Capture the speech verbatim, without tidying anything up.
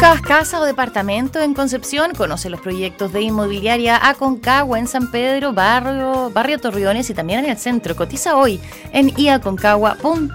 ¿Buscas casa o departamento en Concepción? Conoce los proyectos de Inmobiliaria Aconcagua en San Pedro, barrio, barrio Torreones y también en el centro. Cotiza hoy en i aconcagua punto